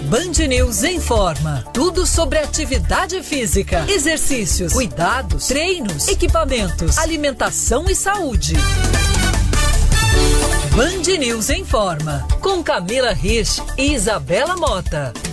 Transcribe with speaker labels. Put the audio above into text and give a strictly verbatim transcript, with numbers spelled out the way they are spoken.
Speaker 1: Band News informa. Tudo sobre atividade física, exercícios, cuidados, treinos, equipamentos, alimentação e saúde. Band News informa. Com Camila Rich e Isabela Mota.